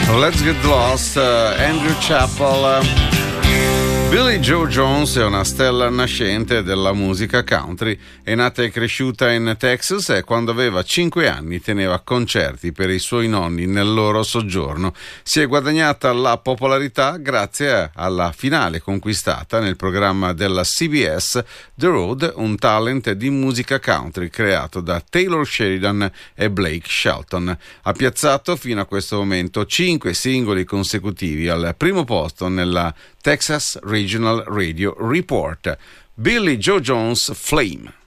Let's Get Lost, Andrew Chappell. Billie Joe Jones è una stella nascente della musica country. È nata e cresciuta in Texas e quando aveva 5 anni teneva concerti per i suoi nonni nel loro soggiorno. Si è guadagnata la popolarità grazie alla finale conquistata nel programma della CBS The Road, un talent di musica country creato da Taylor Sheridan e Blake Shelton. Ha piazzato fino a questo momento 5 singoli consecutivi al primo posto nella Texas Regional Radio Report. Billie Joe Jones, Flame.